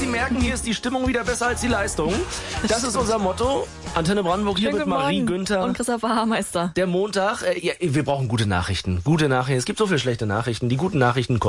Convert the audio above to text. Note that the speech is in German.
Sie merken, hier ist die Stimmung wieder besser als die Leistung. Das ist unser Motto. Antenne Brandenburg hier mit Marie Günther. Und Christopher Haarmeister. Der Montag. Wir brauchen gute Nachrichten. Gute Nachrichten. Es gibt so viele schlechte Nachrichten. Die guten Nachrichten kommen